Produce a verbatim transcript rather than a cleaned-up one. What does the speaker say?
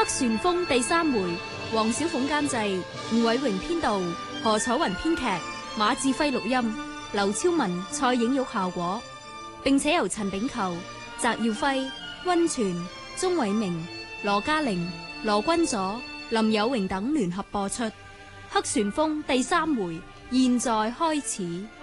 旋風第三回，黃小鳳監製，吳偉榮編導，何楚雲編劇，馬志輝錄音，劉超文、蔡影玉效果，並且由陳炳球、翟耀輝、溫泉、鍾偉明、羅嘉玲、羅君佐、林有榮等聯合播出。黑旋風第三回，現在開始。